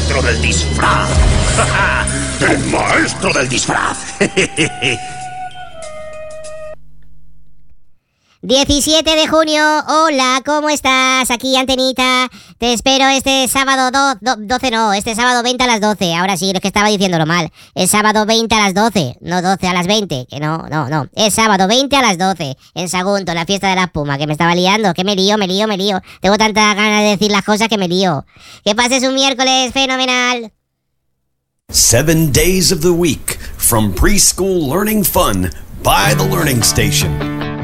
maestro del disfraz. ¡El maestro del disfraz! 17 de junio, hola, ¿cómo estás? Aquí Antenita, te espero este sábado 12 no, este sábado 20 a las 12, ahora sí, es que estaba diciéndolo mal, es sábado 20 a las 12, no 12 a las 20, que no, es sábado 20 a las 12, en Sagunto, la fiesta de la espuma, que me estaba liando, que me lío, tengo tanta ganas de decir las cosas que me lío, que pases un miércoles fenomenal. 7 days of the week, from preschool learning fun by the Learning Station.